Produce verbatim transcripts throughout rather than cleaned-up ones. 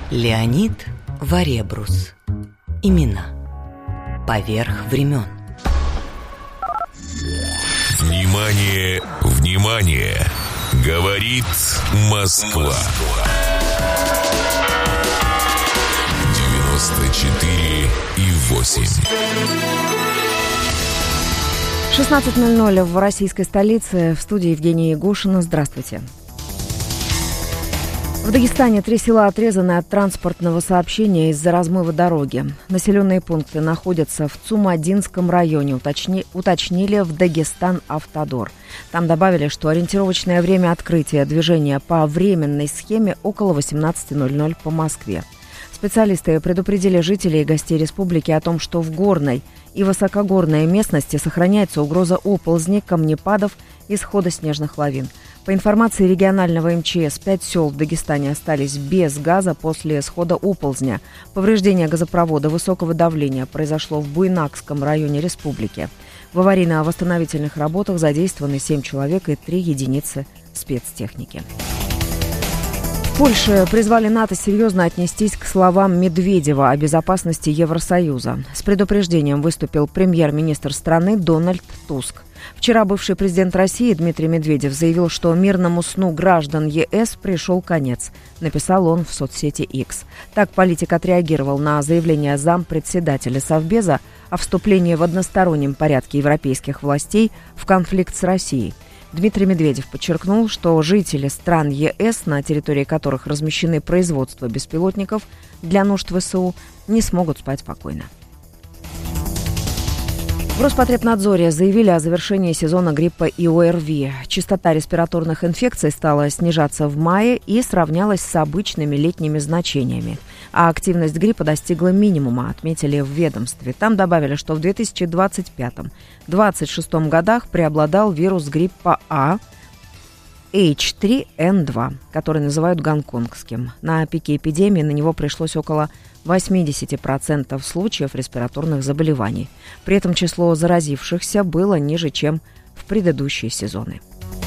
Леонид Варебрус. Имена. Поверх времен. Внимание, внимание! Говорит Москва. девяносто четыре и восемь. шестнадцать ноль ноль в российской столице. В студии Евгения Ягушина. Здравствуйте. В Дагестане три села отрезаны от транспортного сообщения из-за размыва дороги. Населенные пункты находятся в Цумадинском районе, уточни, уточнили в Дагестан-Автодор. Там добавили, что ориентировочное время открытия движения по временной схеме около восемнадцать ноль ноль по Москве. Специалисты предупредили жителей и гостей республики о том, что в горной и высокогорной местности сохраняется угроза оползней, камнепадов и схода снежных лавин. По информации регионального эм че эс, пять сел в Дагестане остались без газа после схода оползня. Повреждение газопровода высокого давления произошло в Буйнакском районе республики. В аварийно-восстановительных работах задействованы семь человек и три единицы спецтехники. В Польше призвали НАТО серьезно отнестись к словам Медведева о безопасности Евросоюза. С предупреждением выступил премьер-министр страны Дональд Туск. Вчера бывший президент России Дмитрий Медведев заявил, что мирному сну граждан е эс пришел конец, написал он в соцсети X. Так политик отреагировал на заявление зампредседателя Совбеза о вступлении в одностороннем порядке европейских властей в конфликт с Россией. Дмитрий Медведев подчеркнул, что жители стран е эс, на территории которых размещены производства беспилотников для нужд вэ эс у, не смогут спать спокойно. В Роспотребнадзоре заявили о завершении сезона гриппа и о эр ви. Частота респираторных инфекций стала снижаться в мае и сравнялась с обычными летними значениями. А активность гриппа достигла минимума, отметили в ведомстве. Там добавили, что в две тысячи двадцать пятом — две тысячи двадцать шестом годах преобладал вирус гриппа А эйч три эн два, который называют гонконгским. На пике эпидемии на него пришлось около восемьдесят процентов случаев респираторных заболеваний. При этом число заразившихся было ниже, чем в предыдущие сезоны.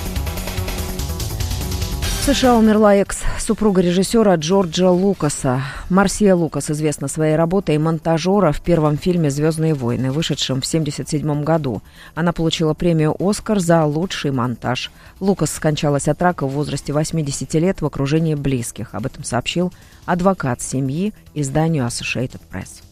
В США умерла экс-супруга режиссера Джорджа Лукаса. Марсия Лукас известна своей работой монтажера в первом фильме «Звездные войны», вышедшем в семьдесят седьмом году. Она получила премию «Оскар» за лучший монтаж. Лукас скончалась от рака в возрасте восьмидесяти лет в окружении близких. Об этом сообщил адвокат семьи изданию Associated Press.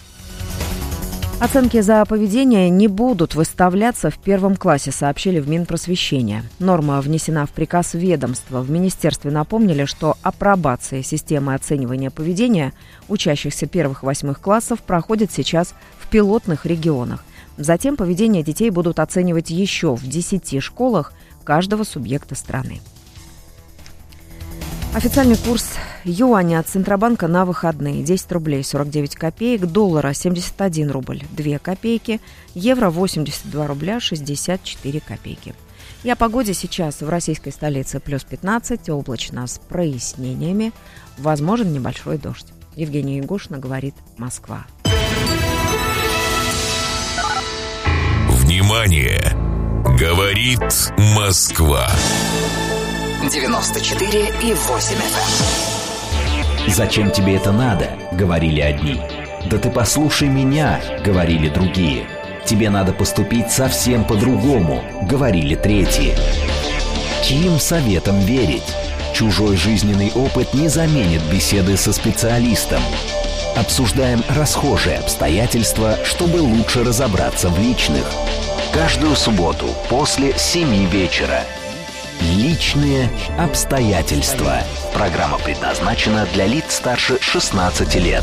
Оценки за поведение не будут выставляться в первом классе, сообщили в Минпросвещения. Норма внесена в приказ ведомства. В министерстве напомнили, что апробация системы оценивания поведения учащихся первых-восьмых классов проходит сейчас в пилотных регионах. Затем поведение детей будут оценивать еще в десяти школах каждого субъекта страны. Официальный курс юаня от Центробанка на выходные: десять рублей сорок девять копеек, доллара семьдесят один рубль две копейки, евро восемьдесят два рубля шестьдесят четыре копейки. И о погоде сейчас в российской столице плюс пятнадцать, облачно с прояснениями, возможен небольшой дождь. Евгения Ягушина, говорит Москва. Внимание! Говорит Москва. девяносто четыре и восемь эф эм. «Зачем тебе это надо?» — говорили одни. «Да ты послушай меня!» — говорили другие. «Тебе надо поступить совсем по-другому!» — говорили третьи. Чьим советам верить? Чужой жизненный опыт не заменит беседы со специалистом. Обсуждаем расхожие обстоятельства, чтобы лучше разобраться в личных. Каждую субботу после семи вечера. Личные обстоятельства. Программа предназначена для лиц старше шестнадцати лет.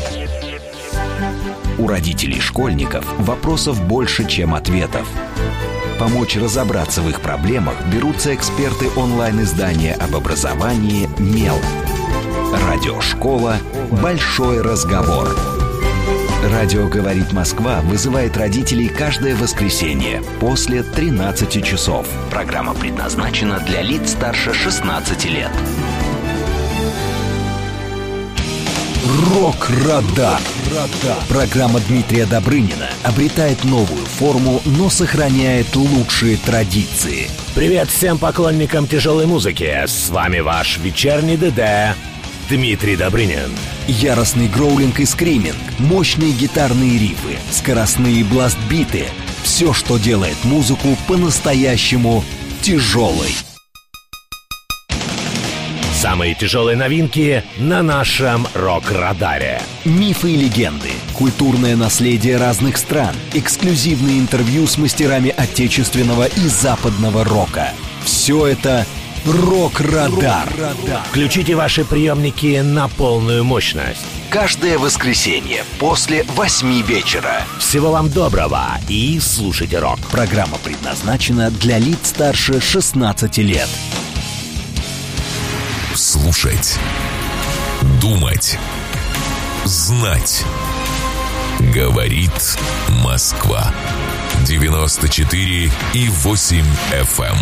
У родителей школьников вопросов больше, чем ответов. Помочь разобраться в их проблемах берутся эксперты онлайн-издания об образовании «Мел». Радиошкола «Большой разговор». Радио «Говорит Москва» вызывает родителей каждое воскресенье после тринадцати часов. Программа предназначена для лиц старше шестнадцати лет. Рок-Радар. Программа Дмитрия Добрынина обретает новую форму, но сохраняет лучшие традиции. Привет всем поклонникам тяжелой музыки. С вами ваш вечерний ДД Дмитрий Добрынин. Яростный гроулинг и скриминг, мощные гитарные рифы, скоростные бласт-биты – все, что делает музыку по-настоящему тяжелой. Самые тяжелые новинки на нашем рок-радаре. Мифы и легенды, культурное наследие разных стран, эксклюзивные интервью с мастерами отечественного и западного рока. Все это «Рок-радар». Включите ваши приемники на полную мощность. Каждое воскресенье после восьми вечера. Всего вам доброго и слушайте рок. Программа предназначена для лиц старше шестнадцати лет. Слушать, думать, знать. Говорит Москва. девяносто четыре и восемь эф эм.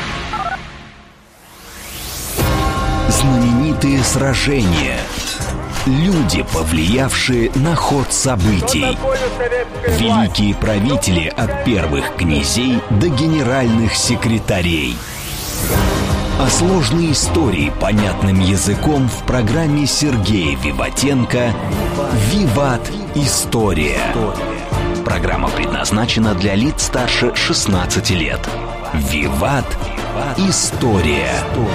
Знаменитые сражения. Люди, повлиявшие на ход событий. Великие правители от первых князей до генеральных секретарей. А сложные истории понятным языком в программе Сергея Виватенко «Виват. История». Программа предназначена для лиц старше шестнадцати лет. «Виват. История».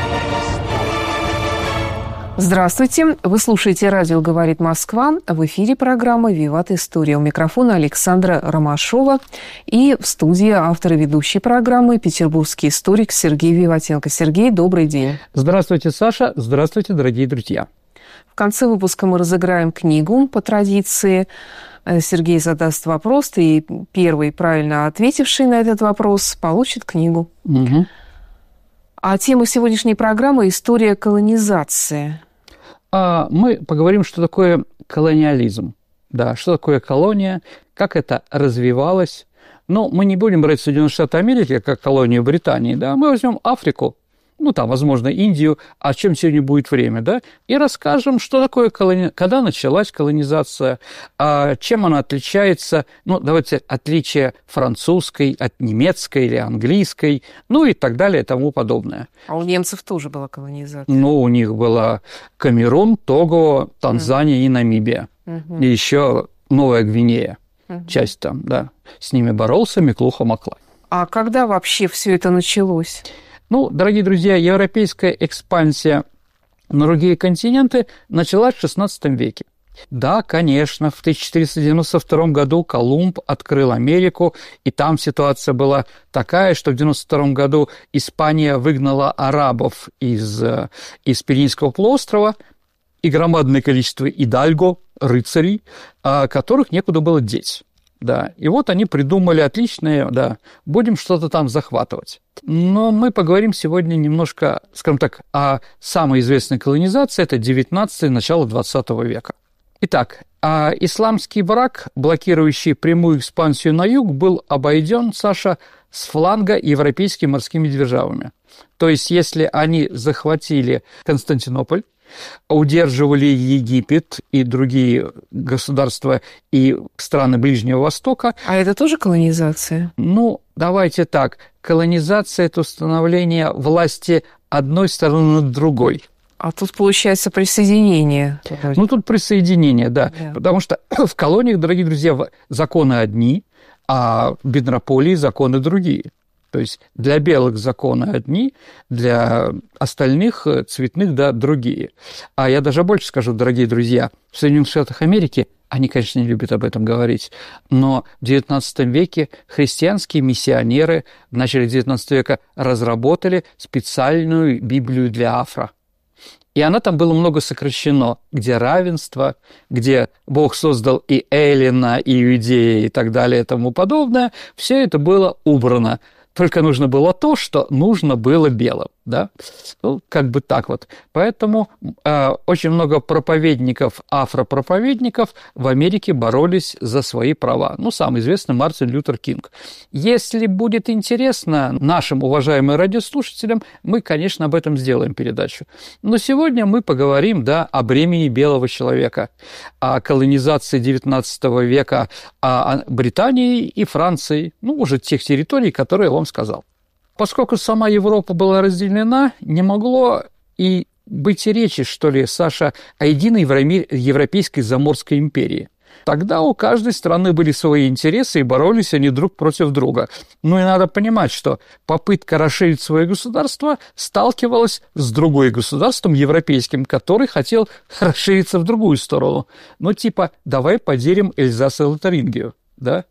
Здравствуйте. Вы слушаете «Радио говорит Москва». В эфире программа «Виват. История». У микрофона Александра Ромашова. И в студии автор и ведущий программы петербургский историк Сергей Виватенко. Сергей, добрый день. Здравствуйте, Саша. Здравствуйте, дорогие друзья. В конце выпуска мы разыграем книгу по традиции. Сергей задаст вопрос, и первый, правильно ответивший на этот вопрос, получит книгу. Угу. А тема сегодняшней программы – история колонизации. А мы поговорим, что такое колониализм. Да, что такое колония, как это развивалось. Но мы не будем брать Соединенные Штаты Америки как колонию Британии, да, мы возьмем Африку, ну, там, возможно, Индию, а чем сегодня будет время, да, и расскажем, что такое колония, когда началась колонизация, а чем она отличается, ну, давайте, отличие французской от немецкой или английской, ну, и так далее, и тому подобное. А у немцев тоже была колонизация? Ну, у них была Камерун, Того, Танзания mm. и Намибия, mm-hmm. и еще Новая Гвинея, mm-hmm. часть там, да, с ними боролся Миклуха Маклай. А когда вообще все это началось? Ну, дорогие друзья, европейская экспансия на другие континенты началась в шестнадцатом веке. Да, конечно, в тысяча четыреста девяносто втором году Колумб открыл Америку, и там ситуация была такая, что в девяносто втором году Испания выгнала арабов из, из Пиренейского полуострова, и громадное количество идальго, рыцарей, которых некуда было деть. Да, и вот они придумали отличное, да, будем что-то там захватывать. Но мы поговорим сегодня немножко, скажем так, о самой известной колонизации, это девятнадцатое, начало двадцатого века. Итак, а исламский враг, блокирующий прямую экспансию на юг, был обойден, Саша, с фланга европейскими морскими державами. То есть, если они захватили Константинополь, удерживали Египет и другие государства и страны Ближнего Востока. А это тоже колонизация? Ну, давайте так. Колонизация – это установление власти одной стороны над другой. А тут получается присоединение. Ну, тут присоединение, да. да. Потому что в колониях, дорогие друзья, законы одни, а в метрополии законы другие. То есть для белых законы одни, для остальных цветных, да, другие. А я даже больше скажу, дорогие друзья, в Соединенных Штатах Америки, они, конечно, не любят об этом говорить, но в девятнадцатом веке христианские миссионеры в начале девятнадцатого века разработали специальную Библию для афро. И она там было много сокращено, где равенство, где Бог создал и Эллина, и Иудея, и так далее, и тому подобное. Все это было убрано. Только нужно было то, что нужно было белым, да, ну, как бы так вот. Поэтому э, очень много проповедников, афропроповедников в Америке боролись за свои права. Ну, самый известный Мартин Лютер Кинг. Если будет интересно нашим уважаемым радиослушателям, мы, конечно, об этом сделаем передачу. Но сегодня мы поговорим, да, о бремени белого человека, о колонизации девятнадцатого века, о Британии и Франции, ну, уже тех территорий, которые я вам сказал. Поскольку сама Европа была разделена, не могло и быть и речи, что ли, Саша, о единой европейской заморской империи. Тогда у каждой страны были свои интересы, и боролись они друг против друга. Ну и надо понимать, что попытка расширить свое государство сталкивалась с другим государством европейским, который хотел расшириться в другую сторону. Ну типа «давай поделим Эльзас и Лотарингию», да?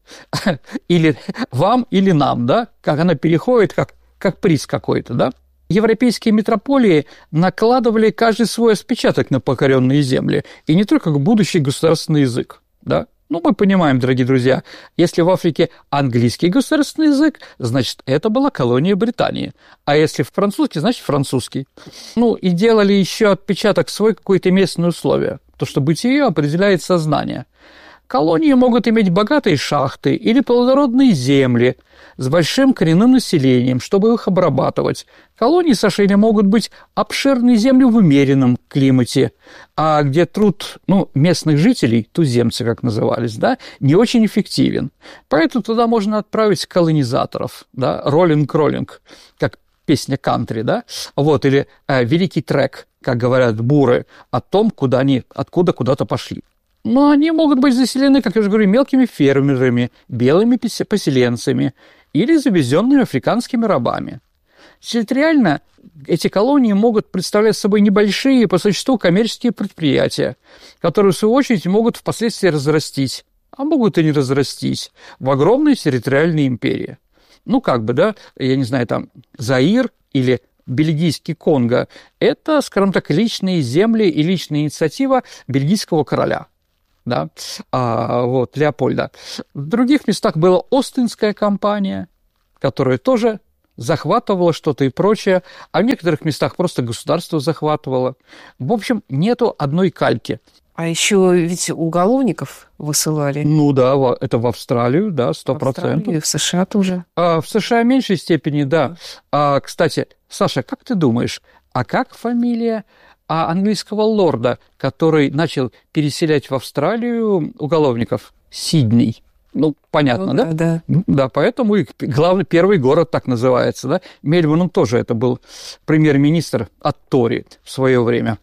Или «вам, или нам», да? Как она переходит, как, как приз какой-то, да? Европейские метрополии накладывали каждый свой отпечаток на покоренные земли, и не только как будущий государственный язык. Да? Ну, мы понимаем, дорогие друзья, если в Африке английский государственный язык, значит, это была колония Британии. А если французский, значит, французский. Ну, и делали еще отпечаток свой какое-то местное условие, то, что бытие определяет сознание. Колонии могут иметь богатые шахты или плодородные земли с большим коренным населением, чтобы их обрабатывать. Колонии, Саша, или могут быть обширные земли в умеренном климате, а где труд ну, местных жителей, туземцы, как назывались, да, не очень эффективен. Поэтому туда можно отправить колонизаторов, да, роллинг-роллинг, как песня кантри, да, вот, или э, великий трек, как говорят буры, о том, куда они, откуда куда-то пошли. Но они могут быть заселены, как я уже говорю, мелкими фермерами, белыми поселенцами или завезенными африканскими рабами. Территориально эти колонии могут представлять собой небольшие по существу коммерческие предприятия, которые, в свою очередь, могут впоследствии разрастись, а могут и не разрастись, в огромные территориальные империи. Ну, как бы, да, я не знаю, там, Заир или бельгийский Конго – это, скажем так, личные земли и личная инициатива бельгийского короля. Да, а, вот, Леопольда. В других местах была Остинская компания, которая тоже захватывала что-то и прочее, а в некоторых местах просто государство захватывало. В общем, нету одной кальки. А еще ведь уголовников высылали. Ну да, это в Австралию, да, сто процентов. И в США тоже. А в США в меньшей степени, да. А, кстати, Саша, как ты думаешь, а как фамилия а английского лорда, который начал переселять в Австралию уголовников? Сидней. Ну, понятно, ну, да? Да, да. Да, поэтому и главный первый город так называется, да? Мельбурн, он тоже это был премьер-министр от Тори в свое время.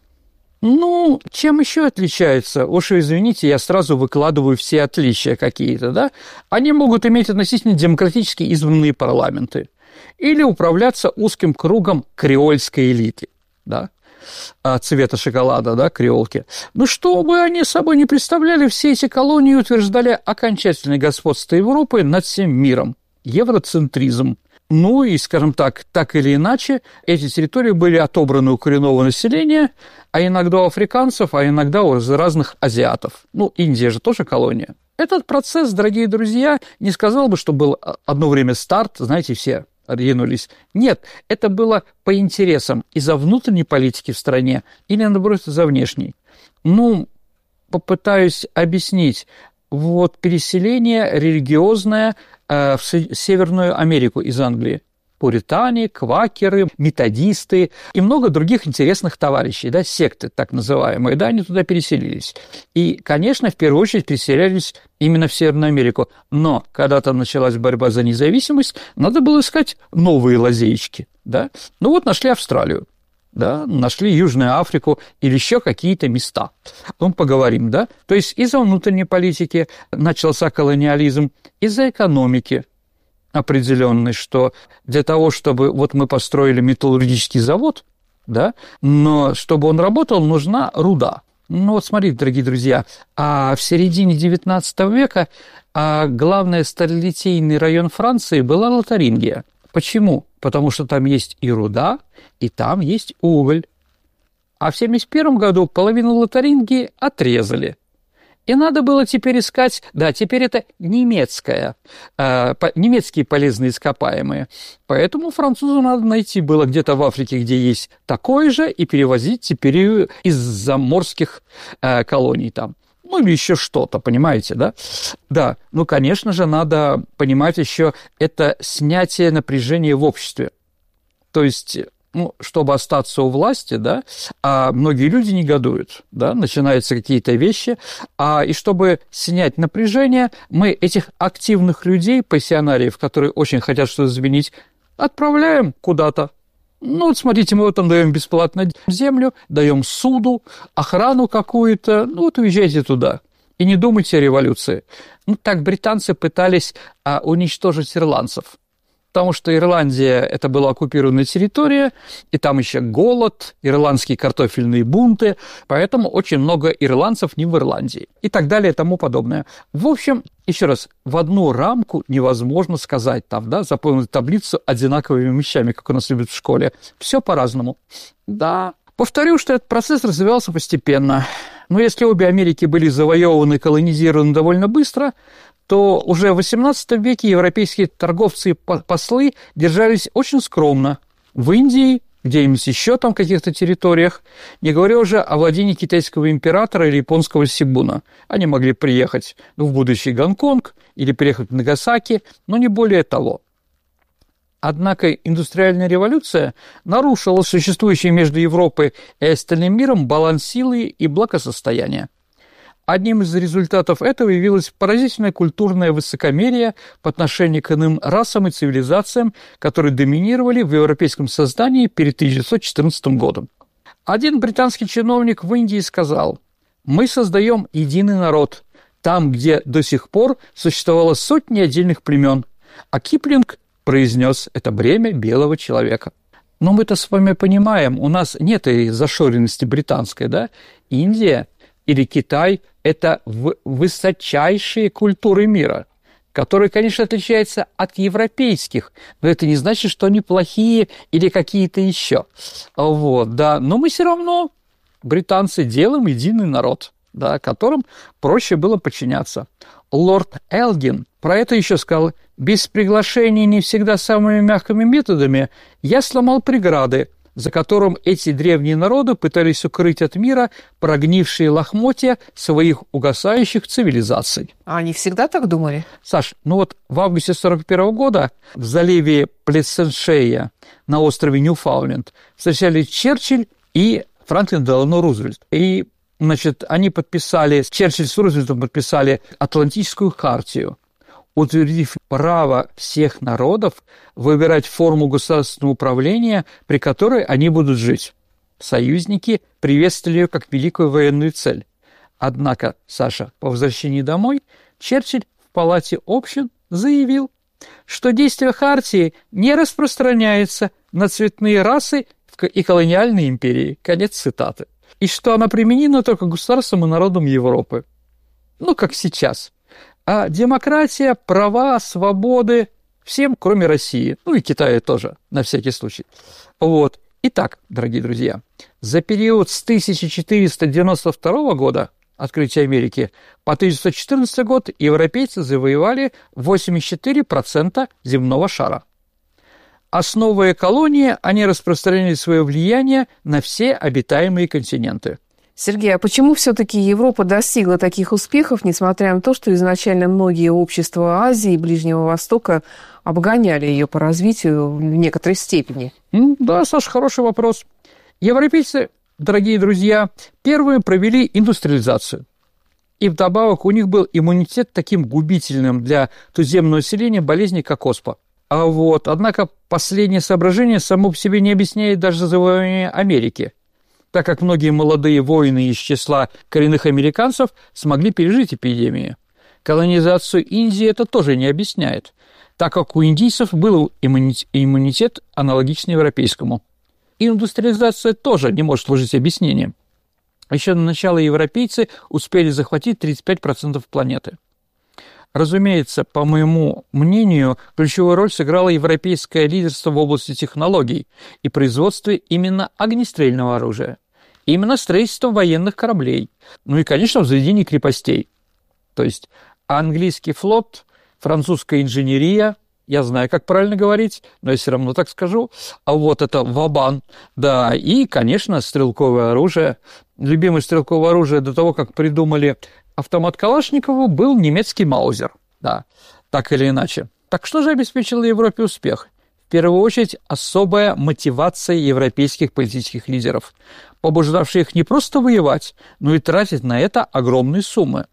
Ну, чем еще отличается? Уж извините, я сразу выкладываю все отличия какие-то, да? Они могут иметь относительно демократически избранные парламенты или управляться узким кругом креольской элиты, да? Цвета шоколада, да, креолки. Ну, что бы они собой не представляли, все эти колонии утверждали окончательное господство Европы над всем миром. Евроцентризм. Ну и, скажем так, так или иначе, эти территории были отобраны у коренного населения, а иногда у африканцев, а иногда у разных азиатов. Ну, Индия же тоже колония. Этот процесс, дорогие друзья, не сказал бы, что был одно время старт, знаете, все ринулись. Нет, это было по интересам из-за внутренней политики в стране или, наоборот, из-за внешней. Ну, попытаюсь объяснить. Вот переселение религиозное э, в Северную Америку из Англии. Пуритане, квакеры, методисты и много других интересных товарищей, да, секты так называемые, да, они туда переселились. И, конечно, в первую очередь переселялись именно в Северную Америку. Но когда там началась борьба за независимость, надо было искать новые лазеечки, да. Ну вот нашли Австралию, да, нашли Южную Африку или еще какие-то места. Мы поговорим, да. То есть из-за внутренней политики начался колониализм, из-за экономики определенный, что для того, чтобы вот мы построили металлургический завод, да, но чтобы он работал, нужна руда. Ну вот смотрите, дорогие друзья, а в середине девятнадцатого века а главный сталелитейный район Франции была Лотарингия. Почему? Потому что там есть и руда, и там есть уголь. А в семьдесят первом году половину Лотарингии отрезали. И надо было теперь искать, да, теперь это немецкое, э, по, немецкие полезные ископаемые. Поэтому французу надо найти было где-то в Африке, где есть такое же, и перевозить теперь из заморских э, колоний там. Ну, или еще что-то, понимаете, да? Да, ну, конечно же, надо понимать еще это снятие напряжения в обществе. То есть, ну, чтобы остаться у власти, да, а многие люди негодуют, да, начинаются какие-то вещи, а, и чтобы снять напряжение, мы этих активных людей, пассионариев, которые очень хотят что-то изменить, отправляем куда-то, Ну, вот смотрите, мы вот там даем бесплатно землю, даем суду, охрану какую-то, ну, вот уезжайте туда. И не думайте о революции. Ну, так британцы пытались а, уничтожить ирландцев. Потому что Ирландия – это была оккупированная территория, и там еще голод, ирландские картофельные бунты, поэтому очень много ирландцев не в Ирландии и так далее и тому подобное. В общем, еще раз, в одну рамку невозможно сказать там, да, заполнить таблицу одинаковыми вещами, как у нас любят в школе. Все по-разному. Да, повторю, что этот процесс развивался постепенно. Но если обе Америки были завоеваны и колонизированы довольно быстро, то уже в восемнадцатом веке европейские торговцы и послы держались очень скромно. В Индии, где-нибудь еще там в каких-то территориях, не говоря уже о владении китайского императора или японского сибуна. Они могли приехать ну, в будущий Гонконг или приехать в Нагасаки, но не более того. Однако индустриальная революция нарушила существующий между Европой и остальным миром баланс силы и благосостояния. Одним из результатов этого явилось поразительное культурное высокомерие по отношению к иным расам и цивилизациям, которые доминировали в европейском создании перед тысяча девятьсот четырнадцатым годом. Один британский чиновник в Индии сказал: «Мы создаем единый народ, там, где до сих пор существовало сотни отдельных племен», а Киплинг произнес это бремя белого человека. Но мы-то с вами понимаем, у нас нет и зашоренности британской, да? Индия или Китай – это высочайшие культуры мира, которые, конечно, отличаются от европейских, но это не значит, что они плохие или какие-то еще. Вот, да. Но мы все равно, британцы, делаем единый народ, да, которым проще было подчиняться. Лорд Элгин про это еще сказал: «Без приглашения не всегда самыми мягкими методами я сломал преграды, за которым эти древние народы пытались укрыть от мира прогнившие лохмотья своих угасающих цивилизаций». А они всегда так думали? Саш, ну вот в августе сорок первого года в заливе Плесеншея на острове Ньюфаундленд встречались Черчилль и Франклин Делано Рузвельт. И, значит, они подписали, Черчилль с Рузвельтом подписали Атлантическую хартию, утвердив право всех народов выбирать форму государственного управления, при которой они будут жить. Союзники приветствовали ее как великую военную цель. Однако, Саша, по возвращении домой Черчилль в Палате общин заявил, что действие хартии не распространяется на цветные расы и колониальные империи. Конец цитаты. И что она применима только государствам и народам Европы. Ну, как сейчас. А демократия, права, свободы всем, кроме России. Ну и Китая тоже, на всякий случай. Вот. Итак, дорогие друзья, за период с тысяча четыреста девяносто второго года, открытия Америки, по тысяча девятьсот четырнадцатый год европейцы завоевали восемьдесят четыре процента земного шара. Основывая колонии, они распространили свое влияние на все обитаемые континенты. Сергей, а почему все-таки Европа достигла таких успехов, несмотря на то, что изначально многие общества Азии и Ближнего Востока обгоняли ее по развитию в некоторой степени? Да, Саша, хороший вопрос. Европейцы, дорогие друзья, первые провели индустриализацию. И вдобавок у них был иммунитет таким губительным для туземного населения болезни, как оспа. А вот, однако последнее соображение само по себе не объясняет даже завоевание Америки, так как многие молодые воины из числа коренных американцев смогли пережить эпидемию. Колонизацию Индии это тоже не объясняет, так как у индийцев был иммунитет аналогичный европейскому. Индустриализация тоже не может служить объяснением. Еще на начало европейцы успели захватить тридцать пять процентов планеты. Разумеется, по моему мнению, ключевую роль сыграло европейское лидерство в области технологий и производства именно огнестрельного оружия, именно строительство военных кораблей, ну и, конечно, возведение крепостей. То есть английский флот, французская инженерия, я знаю, как правильно говорить, но я все равно так скажу, а вот это Вабан, да, и, конечно, стрелковое оружие. Любимое стрелковое оружие до того, как придумали автомат Калашникова, был немецкий Маузер, да, так или иначе. Так что же обеспечило Европе успех? В первую очередь, особая мотивация европейских политических лидеров, побуждавшая их не просто воевать, но и тратить на это огромные суммы.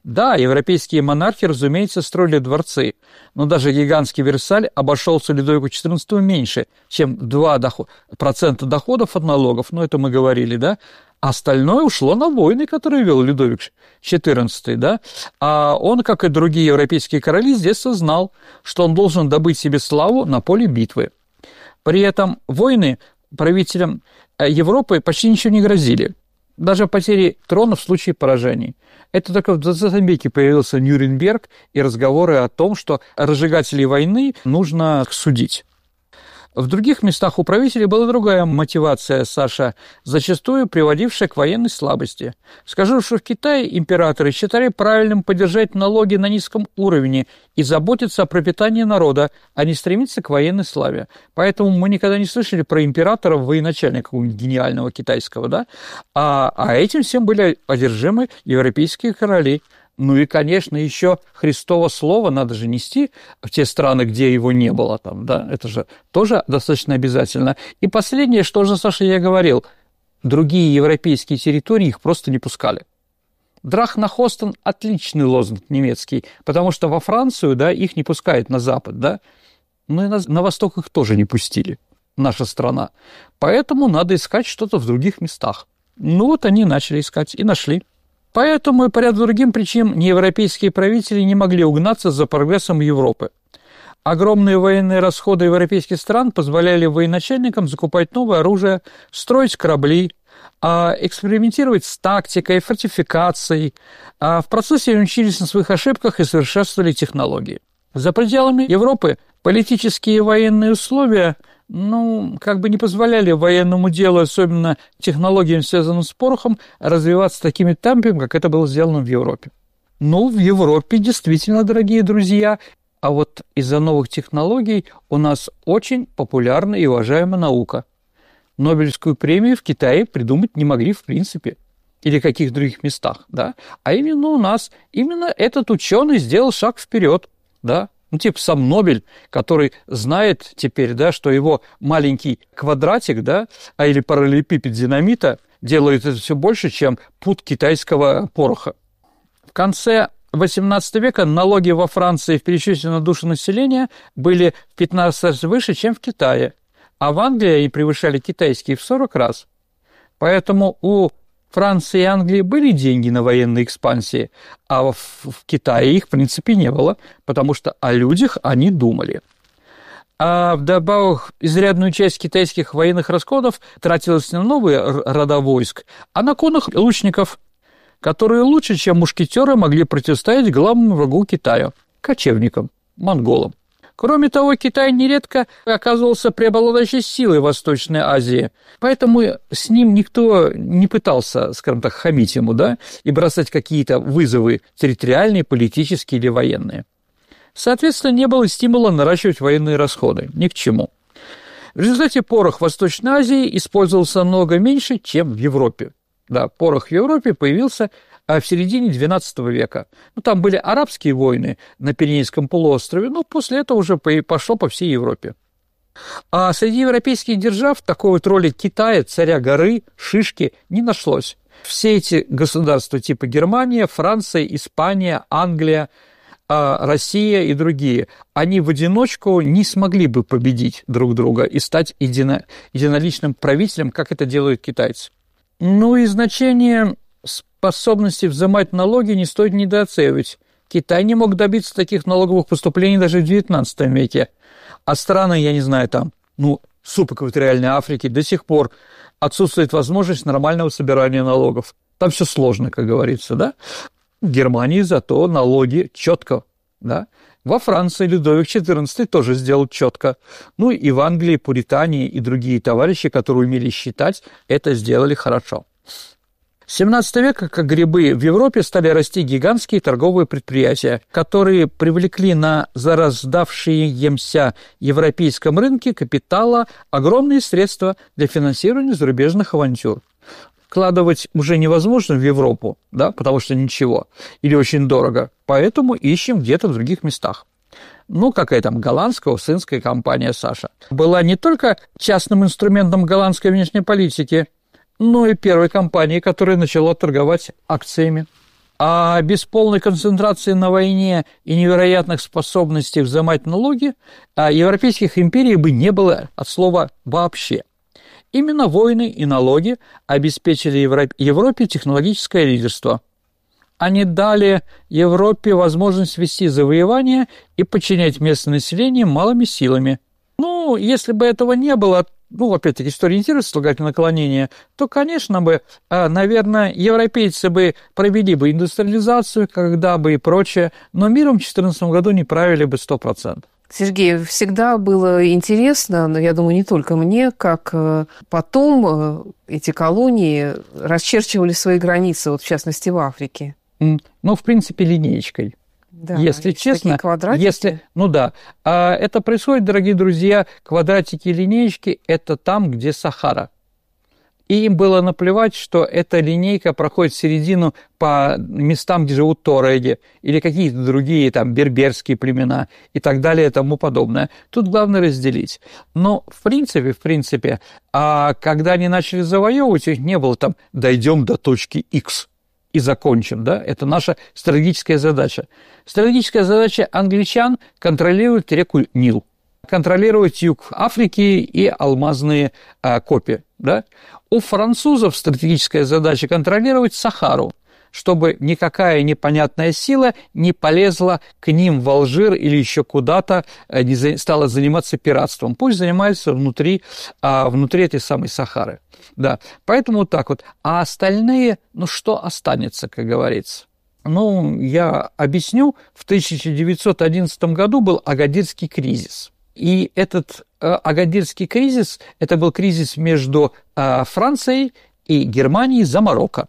Да, европейские монархи, разумеется, строили дворцы, но даже гигантский Версаль обошелся Людовику четырнадцатому меньше, чем два процента доходов от налогов, ну, это мы говорили, да, остальное ушло на войны, которые вел Людовик четырнадцатый, да, а он, как и другие европейские короли, с детства знал, что он должен добыть себе славу на поле битвы. При этом войны правителям Европы почти ничего не грозили. Даже потери трона в случае поражений. Это только в двадцатом веке появился Нюрнберг и разговоры о том, что разжигателей войны нужно судить. В других местах у правителей была другая мотивация, Саша, зачастую приводившая к военной слабости. Скажу, что в Китае императоры считали правильным поддержать налоги на низком уровне и заботиться о пропитании народа, а не стремиться к военной славе. Поэтому мы никогда не слышали про императора, военачальника какого-нибудь гениального китайского, да? А, а этим всем были одержимы европейские короли. Ну и, конечно, еще Христово слово надо же нести в те страны, где его не было там, да, это же тоже достаточно обязательно. И последнее, что же, Саша, я говорил, другие европейские территории их просто не пускали. Драхнахостен – отличный лозунг немецкий, потому что во Францию, да, их не пускают на запад, да, но и на, на восток их тоже не пустили, наша страна. Поэтому надо искать что-то в других местах. Ну вот они начали искать и нашли. Поэтому и по ряду другим причин неевропейские правители не могли угнаться за прогрессом Европы. Огромные военные расходы европейских стран позволяли военачальникам закупать новое оружие, строить корабли, экспериментировать с тактикой, фортификацией. В процессе они учились на своих ошибках и совершенствовали технологии. За пределами Европы политические и военные условия ну, как бы не позволяли военному делу, особенно технологиям, связанным с порохом, развиваться такими темпами, как это было сделано в Европе. Ну, в Европе действительно, дорогие друзья, а вот из-за новых технологий у нас очень популярна и уважаемая наука. Нобелевскую премию в Китае придумать не могли в принципе, или в каких других местах, да, а именно у нас, именно этот ученый сделал шаг вперед, да. Ну, типа сам Нобель, который знает теперь, да, что его маленький квадратик, да, а или параллелепипед динамита делает это все больше, чем пуд китайского пороха. В конце восемнадцатого века налоги во Франции в пересчете на душу населения были в пятнадцать раз выше, чем в Китае, а в Англии они превышали китайские в сорок раз. Поэтому у Франции и Англии были деньги на военные экспансии, а в, в Китае их, в принципе, не было, потому что о людях они думали. А вдобавок, изрядную часть китайских военных расходов тратилась на новые рода войск, а на конных лучников, которые лучше, чем мушкетеры, могли противостоять главному врагу Китая – кочевникам, монголам. Кроме того, Китай нередко оказывался преобладающей силой в Восточной Азии, поэтому с ним никто не пытался, скажем так, хамить ему, да, и бросать какие-то вызовы территориальные, политические или военные. Соответственно, не было стимула наращивать военные расходы, ни к чему. В результате порох в Восточной Азии использовался много меньше, чем в Европе. Да, порох в Европе появился в середине двенадцатого века. Ну, там были арабские войны на Пиренейском полуострове, но после этого уже пошло по всей Европе. А среди европейских держав такой вот роли Китая, царя горы, шишки не нашлось. Все эти государства типа Германия, Франция, Испания, Англия, Россия и другие, они в одиночку не смогли бы победить друг друга и стать едино, единоличным правителем, как это делают китайцы. Ну и значение способности взимать налоги не стоит недооценивать. Китай не мог добиться таких налоговых поступлений даже в девятнадцатом веке. А страны, я не знаю, там, ну, субэкваториальной Африки до сих пор отсутствует возможность нормального собирания налогов. Там все сложно, как говорится, да? В Германии зато налоги четко, да? Во Франции Людовик четырнадцатый тоже сделал четко. Ну и в Англии, Пуритании и другие товарищи, которые умели считать, это сделали хорошо. С семнадцатого века, как грибы, в Европе стали расти гигантские торговые предприятия, которые привлекли на зараздавшемся европейском рынке капитала огромные средства для финансирования зарубежных авантюр. Вкладывать уже невозможно в Европу, да, потому что ничего, или очень дорого, поэтому ищем где-то в других местах. Ну, какая там голландская, уссынская компания «Саша» была не только частным инструментом голландской внешней политики, но и первой компанией, которая начала торговать акциями. А без полной концентрации на войне и невероятных способностей взимать налоги европейских империй бы не было от слова «вообще». Именно войны и налоги обеспечили Европе технологическое лидерство. Они дали Европе возможность вести завоевания и подчинять местное население малыми силами. Ну, если бы этого не было, ну, опять-таки, история интереса, слагательное наклонение, то, конечно бы, наверное, европейцы бы провели бы индустриализацию, когда бы и прочее, но миром в две тысячи четырнадцатом году не правили бы сто процентов. Сергей, всегда было интересно, но я думаю, не только мне, как потом эти колонии расчерчивали свои границы, вот в частности в Африке. Ну, в принципе, линеечкой. Да, если честно, если, ну да, а это происходит, дорогие друзья, квадратики и линеечки – это там, где Сахара. И им было наплевать, что эта линейка проходит в середину по местам, где живут туареги или какие-то другие там берберские племена и так далее и тому подобное. Тут главное разделить. Но в принципе, в принципе, а когда они начали завоевывать, у них не было там «дойдем до точки X». И закончим, да, это наша стратегическая задача. Стратегическая задача англичан – контролировать реку Нил, контролировать юг Африки и алмазные а, копи, да. У французов стратегическая задача – контролировать Сахару, чтобы никакая непонятная сила не полезла к ним в Алжир или еще куда-то, не за, стала заниматься пиратством. Пусть занимается внутри, а, внутри этой самой Сахары. Да, поэтому вот так вот. А остальные, ну что останется, как говорится? Ну, я объясню. В тысяча девятьсот одиннадцатом году был Агадирский кризис. И этот э, Агадирский кризис, это был кризис между э, Францией и Германией за Марокко.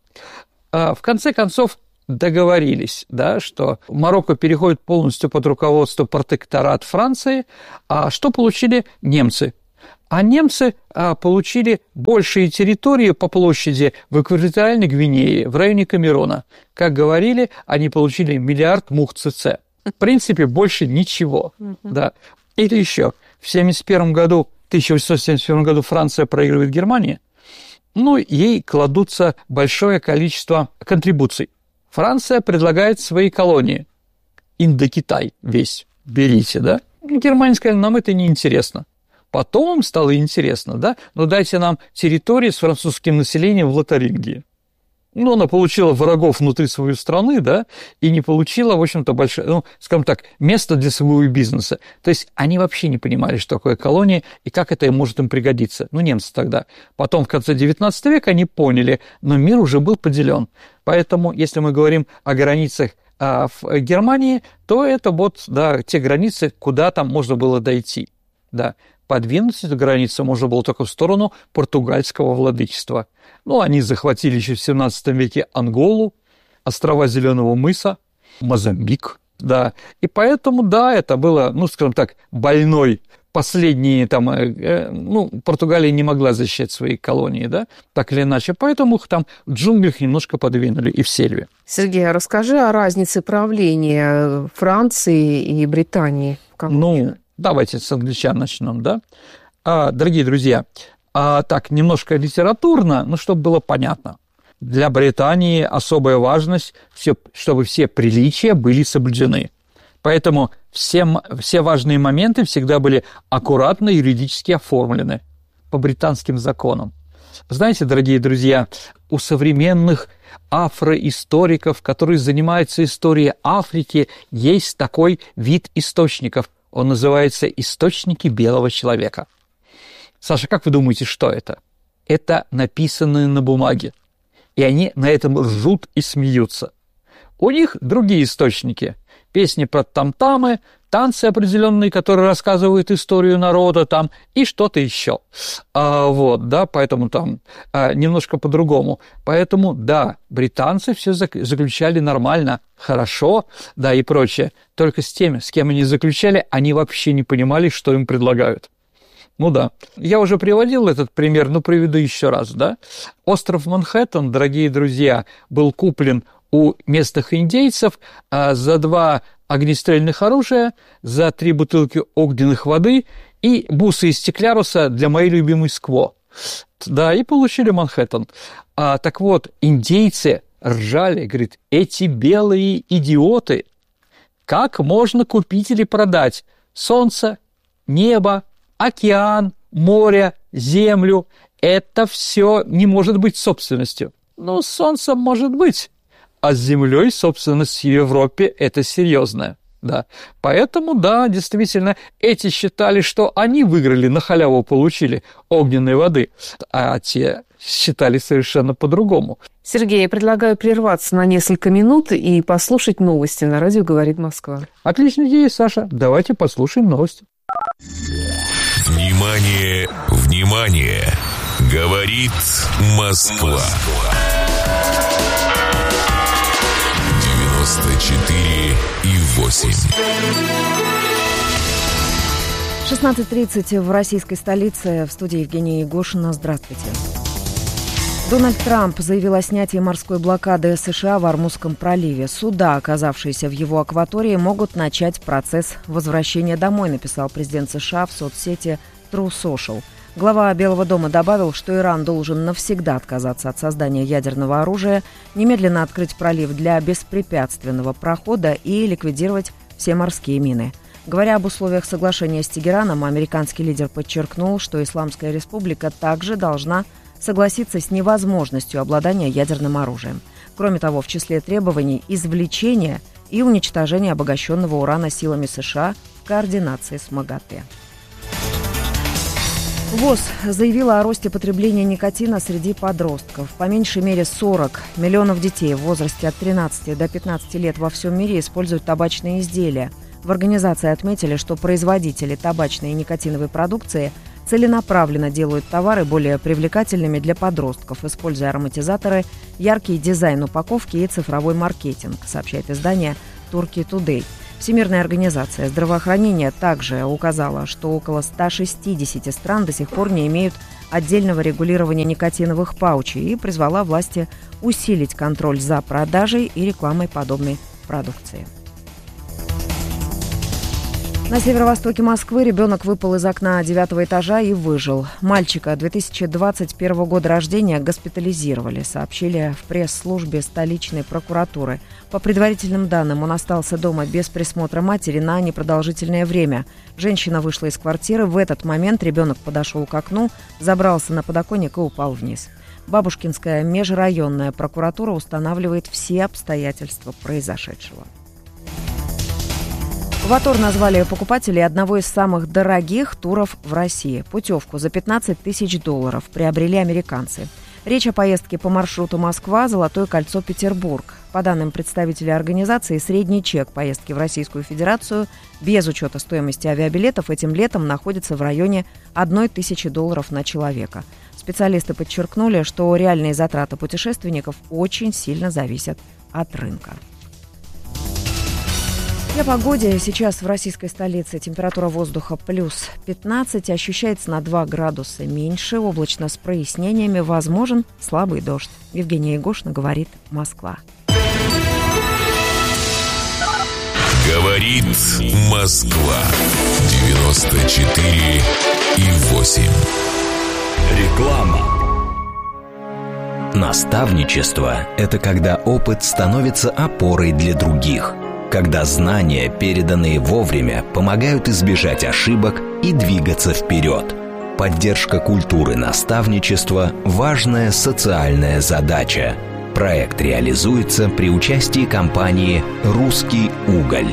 Э, в конце концов договорились, да, что Марокко переходит полностью под руководство протекторат Франции, а что получили немцы? А немцы а, получили большие территории по площади в экваториальной Гвинее, в районе Камеруна. Как говорили, они получили миллиард мух ЦЦ. В принципе, больше ничего. Да. Или еще, в семьдесят первом году, тысяча восемьсот семьдесят первом году Франция проигрывает Германии, ну, ей кладутся большое количество контрибуций. Франция предлагает свои колонии. Индокитай весь, берите, да? Германия сказала, нам это не интересно. Потом им стало интересно, да, но дайте нам территории с французским населением в Лотарингии. Ну, она получила врагов внутри своей страны, да, и не получила, в общем-то, большое, ну, скажем так, место для своего бизнеса. То есть они вообще не понимали, что такое колония и как это может им пригодиться. Ну, немцы тогда. Потом в конце девятнадцатого века они поняли, но мир уже был поделен. Поэтому, если мы говорим о границах а, в Германии, то это вот, да, те границы, куда там можно было дойти, да. Подвинуть эту границу можно было только в сторону португальского владычества. Ну, они захватили еще в семнадцатом веке Анголу, острова Зеленого мыса, Мозамбик, да. И поэтому, да, это было, ну, скажем так, больной. Последние там, э, ну, Португалия не могла защищать свои колонии, да, так или иначе, поэтому их там в джунглях немножко подвинули и в Сельве. Сергей, а расскажи о разнице правления Франции и Британии. Ну, давайте с англичан начнем, да. А, дорогие друзья, а, так, немножко литературно, ну, чтобы было понятно. Для Британии особая важность, все, чтобы все приличия были соблюдены. Поэтому все, все важные моменты всегда были аккуратно юридически оформлены по британским законам. Знаете, дорогие друзья, у современных афроисториков, которые занимаются историей Африки, есть такой вид источников. Он называется «Источники белого человека». Саша, как вы думаете, что это? Это написанное на бумаге. И они на этом ржут и смеются. У них другие источники. Песни про там-тамы, танцы определенные, которые рассказывают историю народа там, и что-то еще. А, вот, да, поэтому там а, немножко по-другому. Поэтому, да, британцы все заключали нормально, хорошо, да, и прочее. Только с теми, с кем они заключали, они вообще не понимали, что им предлагают. Ну да. Я уже приводил этот пример, но приведу еще раз, да. Остров Манхэттен, дорогие друзья, был куплен у местных индейцев а, за два огнестрельных оружия, за три бутылки огненных воды и бусы из стекляруса для моей любимой скво. Да, и получили Манхэттен. А, так вот, индейцы ржали, говорит, эти белые идиоты, как можно купить или продать солнце, небо, океан, море, землю? Это все не может быть собственностью. Ну, с солнцем может быть, а с землей собственность в Европе – это серьезное. Да. Поэтому, да, действительно, эти считали, что они выиграли, на халяву получили огненной воды, а те считали совершенно по-другому. Сергей, я предлагаю прерваться на несколько минут и послушать новости на радио «Говорит Москва». Отличная идея, Саша. Давайте послушаем новости. Внимание, внимание! Говорит Москва. девяносто четыре и восемь. шестнадцать тридцать в российской столице. В студии Евгения Егошина. Здравствуйте. Дональд Трамп заявил о снятии морской блокады США в Ормузском проливе. Суда, оказавшиеся в его акватории, могут начать процесс возвращения домой, написал президент США в соцсети True Social. Глава Белого дома добавил, что Иран должен навсегда отказаться от создания ядерного оружия, немедленно открыть пролив для беспрепятственного прохода и ликвидировать все морские мины. Говоря об условиях соглашения с Тегераном, американский лидер подчеркнул, что Исламская республика также должна согласиться с невозможностью обладания ядерным оружием. Кроме того, в числе требований извлечение и уничтожение обогащенного урана силами США в координации с МАГАТЭ. ВОЗ заявила о росте потребления никотина среди подростков. По меньшей мере сорок миллионов детей в возрасте от тринадцати до пятнадцати лет во всем мире используют табачные изделия. В организации отметили, что производители табачной и никотиновой продукции целенаправленно делают товары более привлекательными для подростков, используя ароматизаторы, яркий дизайн упаковки и цифровой маркетинг, сообщает издание Turkey Today. Всемирная организация здравоохранения также указала, что около ста шестидесяти стран до сих пор не имеют отдельного регулирования никотиновых паучей и призвала власти усилить контроль за продажей и рекламой подобной продукции. На северо-востоке Москвы ребенок выпал из окна девятого этажа и выжил. Мальчика две тысячи двадцать первого года рождения госпитализировали, сообщили в пресс-службе столичной прокуратуры. По предварительным данным, он остался дома без присмотра матери на непродолжительное время. Женщина вышла из квартиры. В этот момент ребенок подошел к окну, забрался на подоконник и упал вниз. Бабушкинская межрайонная прокуратура устанавливает все обстоятельства произошедшего. В Атор назвали покупателей одного из самых дорогих туров в России. Путевку за пятнадцать тысяч долларов приобрели американцы. Речь о поездке по маршруту Москва-Золотое кольцо Петербург. По данным представителей организации, средний чек поездки в Российскую Федерацию без учета стоимости авиабилетов этим летом находится в районе одной тысячи долларов на человека. Специалисты подчеркнули, что реальные затраты путешественников очень сильно зависят от рынка. И о погоде. Сейчас в российской столице температура воздуха плюс пятнадцать, ощущается на два градуса меньше, облачно с прояснениями, возможен слабый дождь. Евгения Егошина, говорит Москва. Говорит Москва. девяносто четыре и восемь. Реклама. Наставничество – это когда опыт становится опорой для других. Когда знания, переданные вовремя, помогают избежать ошибок и двигаться вперед. Поддержка культуры наставничества – важная социальная задача. Проект реализуется при участии компании «Русский уголь».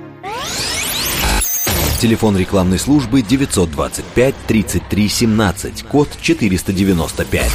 Телефон рекламной службы девятьсот двадцать пять тридцать три семнадцать, код четыреста девяносто пять.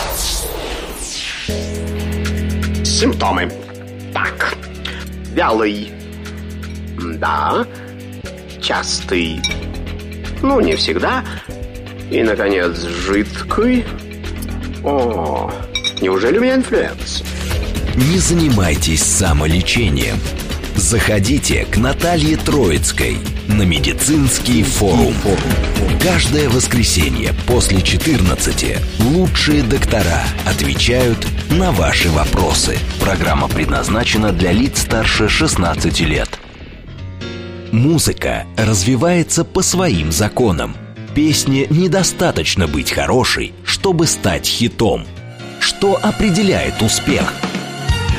Симптомы. Так. Вялый. Да. Частый. Ну, не всегда. И, наконец, жидкий. О, неужели у меня инфлюенс? Не занимайтесь самолечением. Заходите к Наталье Троицкой на медицинский форум. Каждое воскресенье после четырнадцати лучшие доктора отвечают на ваши вопросы. Программа предназначена для лиц старше шестнадцати лет. Музыка развивается по своим законам. Песне недостаточно быть хорошей, чтобы стать хитом. Что определяет успех?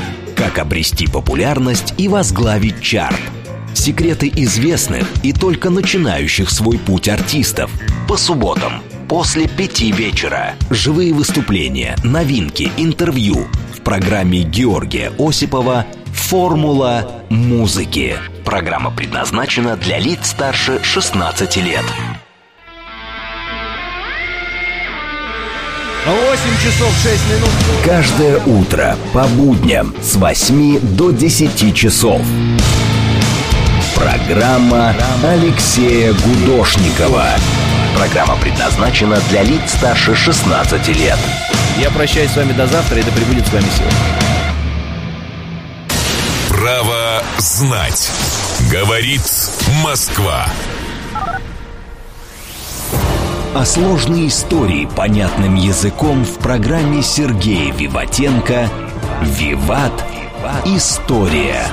Как обрести популярность и возглавить чарт. Секреты известных и только начинающих свой путь артистов. По субботам после пяти вечера. Живые выступления, новинки, интервью. В программе Георгия Осипова «Формула музыки». Программа предназначена для лиц старше шестнадцати лет. восемь часов шесть минут. Каждое утро по будням с восьми до десяти часов. Программа Алексея Гудошникова. Программа предназначена для лиц старше шестнадцати лет. Я прощаюсь с вами до завтра, и да пребудет с вами сила. Право знать. Говорит Москва. О сложной истории понятным языком в программе Сергея Виватенко «Виват. История».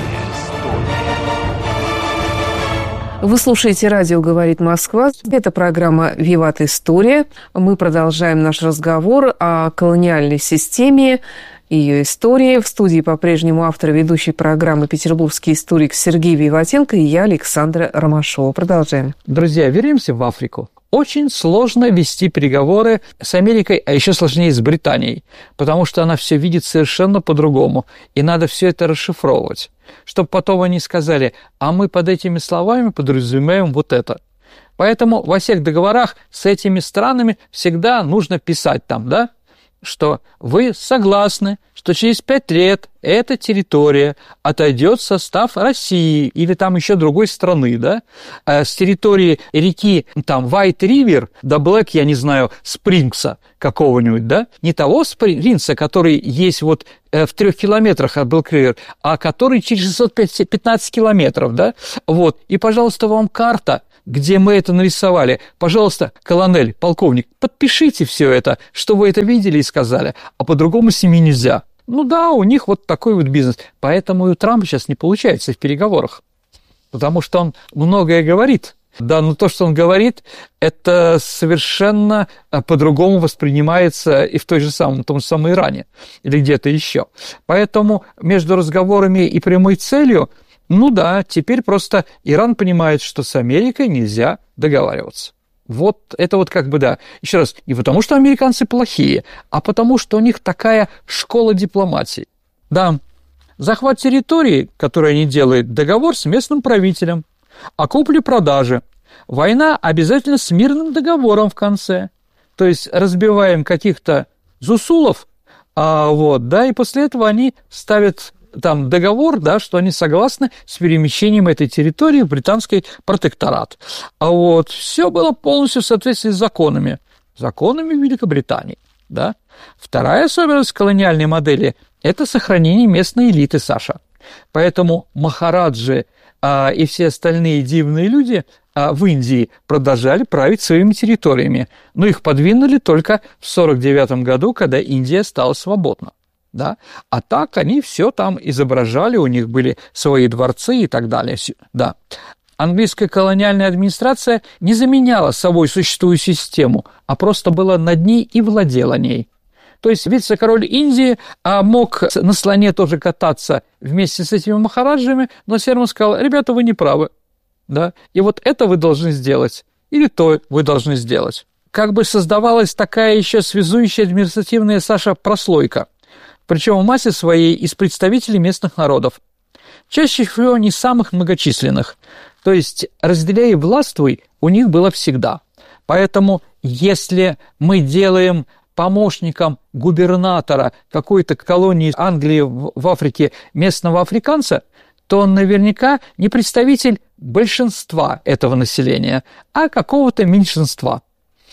Вы слушаете «Радио говорит Москва». Это программа «Виват. История». Мы продолжаем наш разговор о колониальной системе, ее истории. В студии по-прежнему автор и ведущей программы петербургский историк Сергей Виватенко и я, Александра Ромашова. Продолжаем. Друзья, вернемся в Африку. Очень сложно вести переговоры с Америкой, а еще сложнее с Британией, потому что она все видит совершенно по-другому, и надо все это расшифровывать, чтобы потом они сказали, а мы под этими словами подразумеваем вот это. Поэтому во всех договорах с этими странами всегда нужно писать там, да, что вы согласны, что через пять лет эта территория отойдет в состав России или там еще другой страны, да, с территории реки там White River до Black, я не знаю, Спрингса какого-нибудь, да, не того Спрингса, который есть вот в трех километрах от Black River, а который через шестьсот пятнадцать километров, да, вот, и, пожалуйста, вам карта, где мы это нарисовали. Пожалуйста, колонель, полковник, подпишите все это, что вы это видели и сказали, а по-другому с ними нельзя. Ну да, у них вот такой вот бизнес. Поэтому и у Трампа сейчас не получается в переговорах, потому что он многое говорит. Да, но то, что он говорит, это совершенно по-другому воспринимается и в той же самой, в том же самом Иране или где-то еще. Поэтому между разговорами и прямой целью, ну да, теперь просто Иран понимает, что с Америкой нельзя договариваться. Вот это вот как бы да. Еще раз, не потому что американцы плохие, а потому что у них такая школа дипломатии. Да, захват территории, который они делают, договор с местным правителем, о купле-продаже. Война обязательно с мирным договором в конце. То есть разбиваем каких-то зусулов, а вот, да, и после этого они ставят там договор, да, что они согласны с перемещением этой территории в британский протекторат. А вот все было полностью в соответствии с законами, законами Великобритании, да. Вторая особенность колониальной модели – это сохранение местной элиты, Саша. Поэтому махараджи а, и все остальные дивные люди а, в Индии продолжали править своими территориями, но их подвинули только в сорок девятом году, когда Индия стала свободна. Да? А так они все там изображали, у них были свои дворцы и так далее. Да. Английская колониальная администрация не заменяла собой существующую систему, а просто была над ней и владела ней. То есть вице-король Индии а, мог на слоне тоже кататься вместе с этими махараджами, но все равно сказал, ребята, вы не правы. Да? И вот это вы должны сделать, или то вы должны сделать. Как бы создавалась такая еще связующая административная, Саша, прослойка. Причем в массе своей из представителей местных народов. Чаще всего не самых многочисленных. То есть разделяй и властвуй у них было всегда. Поэтому если мы делаем помощником губернатора какой-то колонии Англии в Африке местного африканца, то он наверняка не представитель большинства этого населения, а какого-то меньшинства.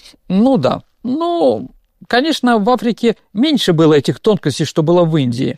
Ну да, ну... Конечно, в Африке меньше было этих тонкостей, что было в Индии,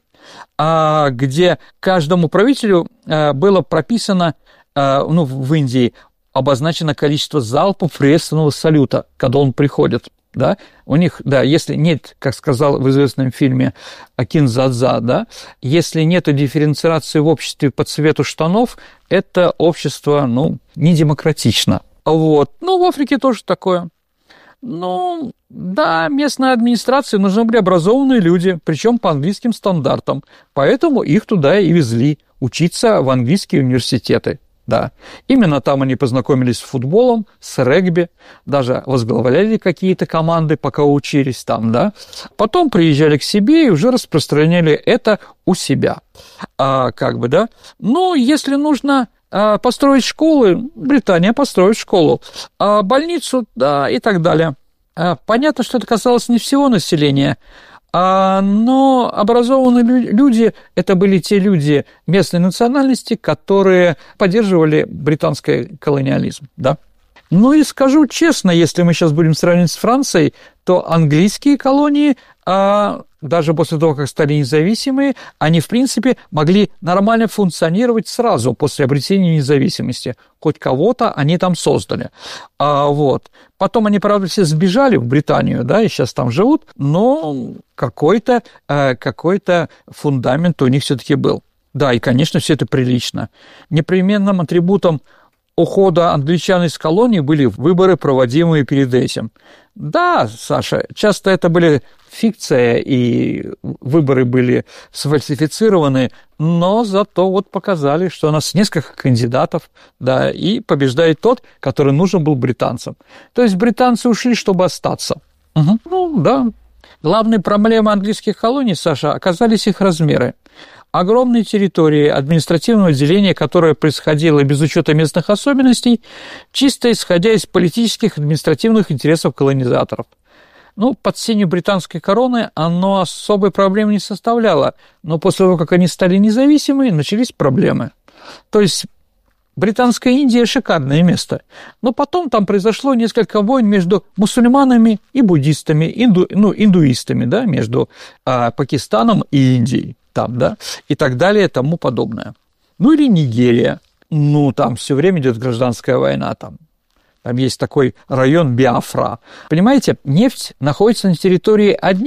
где каждому правителю было прописано, ну, в Индии обозначено количество залпов приветственного салюта, когда он приходит. Да? У них, да, если нет, как сказал в известном фильме Акинзадза, да, если нет дифференциации в обществе по цвету штанов, это общество, ну, не демократично. Вот. Ну, в Африке тоже такое. Ну, да, местной администрации нужны были образованные люди, причем по английским стандартам, поэтому их туда и везли учиться в английские университеты. Да, именно там они познакомились с футболом, с регби, даже возглавляли какие-то команды, пока учились там, да. Потом приезжали к себе и уже распространяли это у себя, а, как бы, да. Ну, если нужно а, построить школы, Британия построит школу, а больницу, да, и так далее. А, понятно, что это касалось не всего населения, А, но образованные люди – это были те люди местной национальности, которые поддерживали британский колониализм, да. Ну и скажу честно, если мы сейчас будем сравнивать с Францией, то английские колонии, а, даже после того, как стали независимые, они, в принципе, могли нормально функционировать сразу после обретения независимости. Хоть кого-то они там создали. А, вот. Потом они, правда, все сбежали в Британию, да, и сейчас там живут, но какой-то, какой-то фундамент у них все-таки был. Да, и, конечно, все это прилично. Непременным атрибутом ухода англичан из колонии были выборы, проводимые перед этим. Да, Саша, часто это были фикция, и выборы были сфальсифицированы, но зато вот показали, что у нас несколько кандидатов, да, и побеждает тот, который нужен был британцам. То есть британцы ушли, чтобы остаться. Угу. Ну, да. Главной проблемой английских колоний, Саша, оказались их размеры. Огромные территории административного деления, которое происходило без учета местных особенностей, чисто исходя из политических и административных интересов колонизаторов. Ну, под сенью британской короны оно особой проблемы не составляло, но после того, как они стали независимыми, начались проблемы. То есть Британская Индия – шикарное место, но потом там произошло несколько войн между мусульманами и буддистами, инду, ну, индуистами, да, между а, Пакистаном и Индией. Там, да, и так далее, и тому подобное. Ну, или Нигерия. Ну, там все время идет гражданская война, там. Там есть такой район Биафра. Понимаете, нефть находится на территории одних